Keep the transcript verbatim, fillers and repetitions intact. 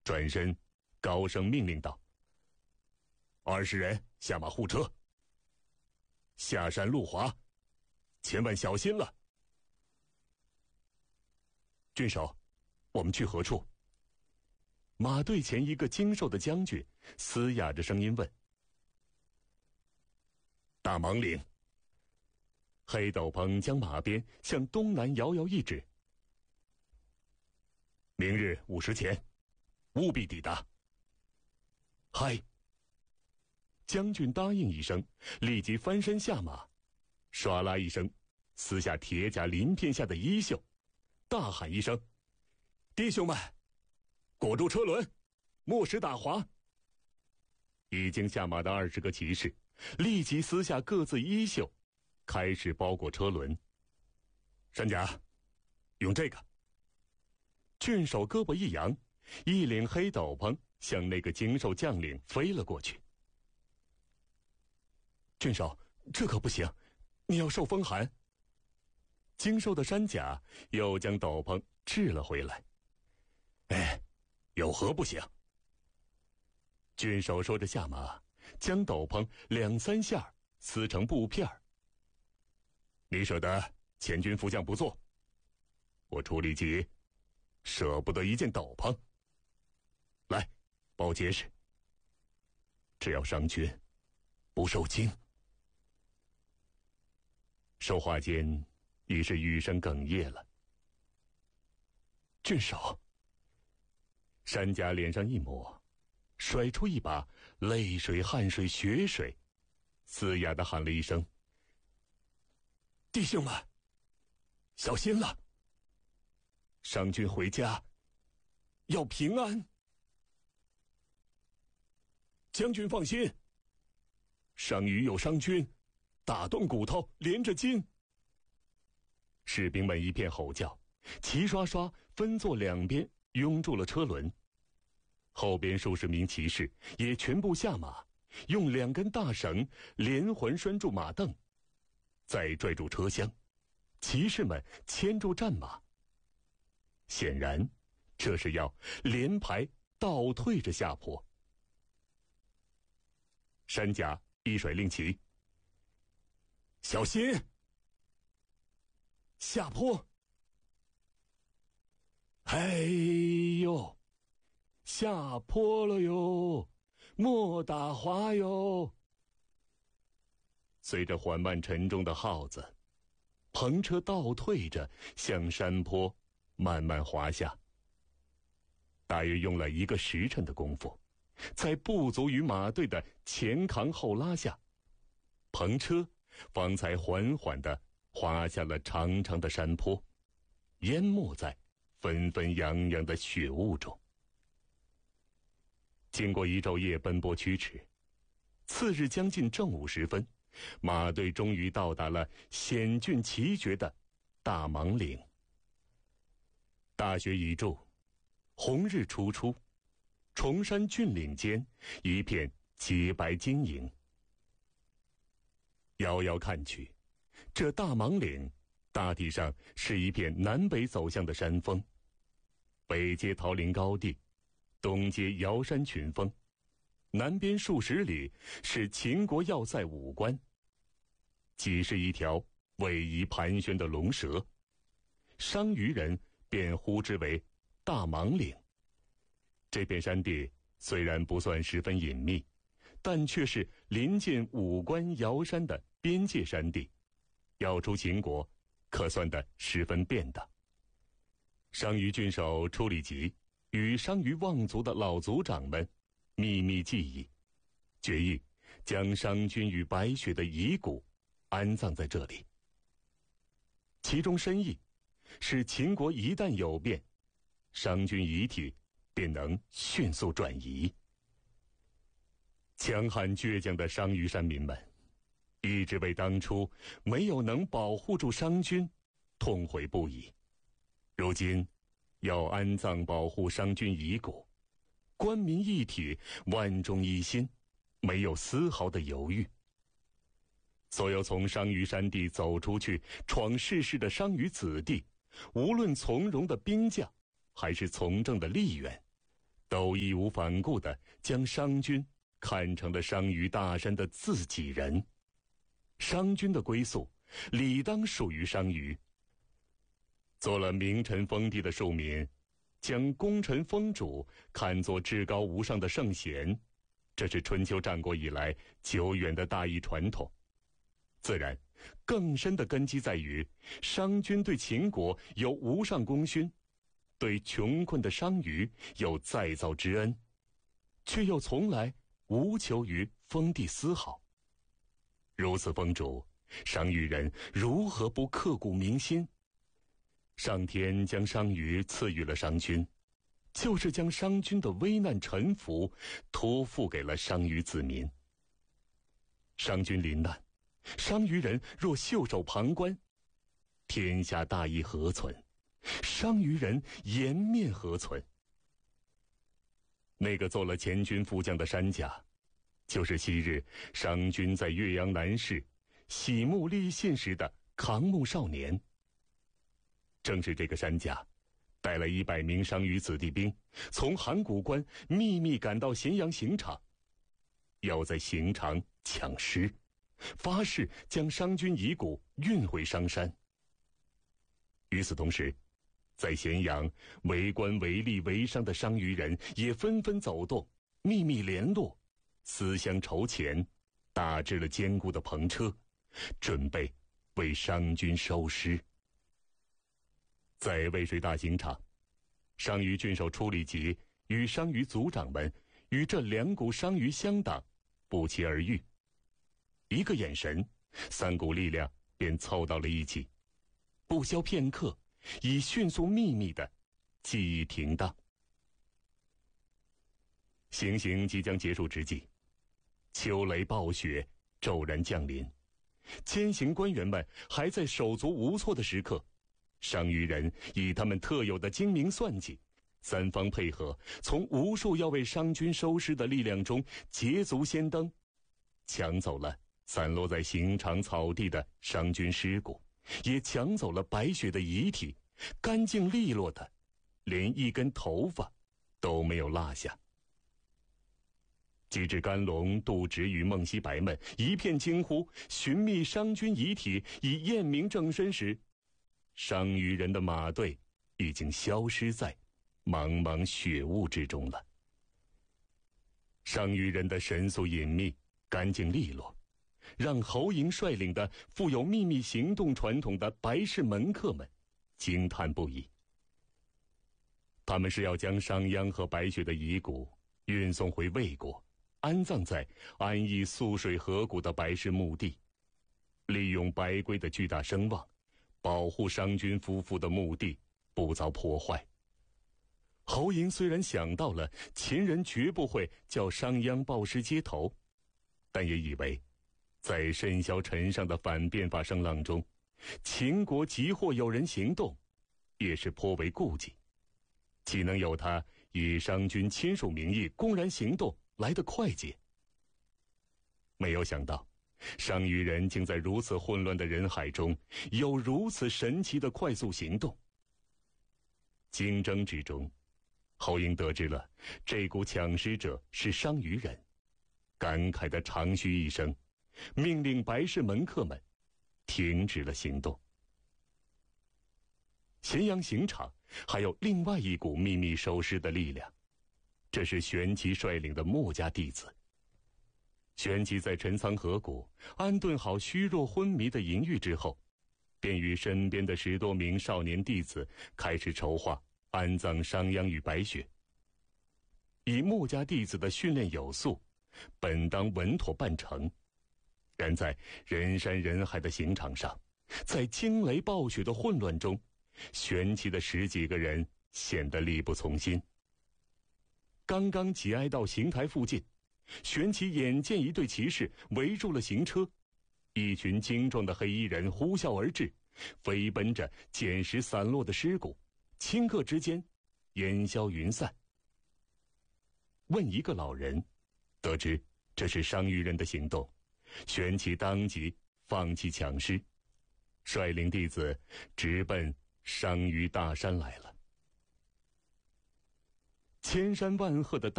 转身高声命令道：二十人下马护车，下山路滑，千万小心了。郡守，我们去何处？马队前一个精瘦的将军嘶哑着声音问。大芒岭。黑斗篷将马鞭向东南遥遥一指。明日午时前，务必抵达。嗨！将军答应一声，立即翻身下马，唰啦一声，撕下铁甲鳞片下的衣袖，大喊一声：弟兄们，裹住车轮，莫使打滑。已经下马的二十个骑士立即撕下各自衣袖，开始包裹车轮。山甲，用这个。郡守胳膊一扬，一领黑斗篷向那个精瘦将领飞了过去。郡守，这可不行，你要受风寒。精瘦的山甲又将斗篷掷了回来。哎，有何不行？郡守说着下马，将斗篷两三下撕成布片。你舍得前军副将不做，我楚立吉舍不得一件斗篷。来，报结实，只要商君不受惊。说话间已是语声哽咽了。郡守。山甲脸上一抹，甩出一把泪水、汗水、血水，嘶哑地喊了一声：弟兄们，小心了！商君回家要平安。将军放心，商于有商君，打断骨头连着筋。士兵们一片吼叫，齐刷刷分作两边拥住了车轮。后边数十名骑士也全部下马，用两根大绳连环拴住马镫，再拽住车厢，骑士们牵住战马。显然这是要连排倒退着下坡。山甲一甩令旗：小心！下坡！哎呦，下坡了哟，莫打滑哟！随着缓慢沉重的号子，篷车倒退着向山坡慢慢滑下。大约用了一个时辰的功夫，在不足于马队的前扛后拉下，篷车方才缓缓地滑下了长长的山坡，淹没在纷纷扬扬的雪雾中。经过一昼夜奔波驱驰，次日将近正午时分，马队终于到达了险峻奇绝的大芒岭。大雪已驻，红日初出，崇山峻岭间一片洁白晶莹。遥遥看去，这大芒岭大体上是一片南北走向的山峰，北接桃林高地，东接瑶山群峰，南边数十里是秦国要塞武关，即是一条逶迤盘旋的龙蛇。商于人便呼之为大芒岭。这片山地虽然不算十分隐秘，但却是临近武关瑶山的边界山地，要出秦国可算得十分便当。商于郡守楚里吉与商于望族的老族长们秘密计议，决议将商君与白雪的遗骨安葬在这里。其中深意是秦国一旦有变，商君遗体便能迅速转移。强悍倔强的商于山民们一直为当初没有能保护住商君痛悔不已，如今要安葬保护商君遗骨，官民一体，万众一心，没有丝毫的犹豫。所有从商于山地走出去闯世事的商于子弟，无论从容的兵将还是从政的吏员， 都义无反顾地将商均看成了商于大山的自己人。商均的归宿理当属于商于。做了名臣封地的庶民，将功臣封主看作至高无上的圣贤，这是春秋战国以来久远的大义传统。自然，更深的根基在于商均对秦国有无上功勋，对穷困的商于有再造之恩，却又从来无求于封地丝毫。如此封主，商于人如何不刻骨铭心？上天将商于赐予了商均，就是将商均的危难臣服托付给了商于子民。商均临难，商于人若袖手旁观，天下大义何存？商于人颜面何存？那个做了前军副将的山甲，就是昔日商均在岳阳南市洗沐立信时的扛牧少年。正是这个山甲，带了一百名商于子弟兵，从函谷关秘密赶到咸阳刑场，要在刑场抢尸，发誓将商均遗骨运回商山。与此同时，在咸阳为官为吏为商的商于人也纷纷走动，秘密联络，思乡筹钱，搭置了坚固的篷车，准备为商均收尸。在渭水大刑场，商于郡守初里吉与商于族长们与这两股商于乡党不期而遇，一个眼神，三股力量便凑到了一起，不消片刻，以迅速秘密的记忆停当。行刑即将结束之际，秋雷暴雪骤然降临，监刑官员们还在手足无措的时刻，商于人以他们特有的精明算计，三方配合，从无数要为商均收尸的力量中捷足先登，抢走了散落在刑场草地的商均尸骨，也抢走了白雪的遗体，干净利落的，连一根头发都没有落下。及至甘龙、杜直与孟西白们一片惊呼，寻觅商均遗体以验明正身时，商于人的马队已经消失在茫茫雪雾之中了。商于人的神速隐秘、干净利落，让侯嬴率领的富有秘密行动传统的白氏门客们惊叹不已。他们是要将商鞅和白雪的遗骨运送回魏国，安葬在安邑涑水河谷的白氏墓地，利用白圭的巨大声望，保护商均夫妇的墓地不遭破坏。侯嬴虽然想到了秦人绝不会叫商鞅暴尸街头，但也以为在甚嚣尘上的反变法声浪中，秦国即或有人行动，也是颇为顾忌，岂能有他以商均亲属名义公然行动来得快捷？没有想到，商于人竟在如此混乱的人海中，有如此神奇的快速行动。经征之中，侯嬴得知了这股抢尸者是商于人，感慨地长吁一声，命令白氏门客们停止了行动。咸阳刑场还有另外一股秘密收尸的力量，这是玄奇率领的墨家弟子。玄奇在陈仓河谷安顿好虚弱昏迷的淫欲之后，便与身边的十多名少年弟子开始筹划安葬商鞅与白雪。以墨家弟子的训练有素，本当稳妥办成，然在人山人海的刑场上，在惊雷暴雪的混乱中，玄奇的十几个人显得力不从心。刚刚挤挨到刑台附近，玄奇眼见一队骑士围住了刑车，一群精壮的黑衣人呼啸而至，飞奔着捡拾散落的尸骨，顷刻之间烟消云散。问一个老人，得知这是商于人的行动，玄奇当即放弃抢尸，率领弟子直奔商于大山来了。 千山万壑的大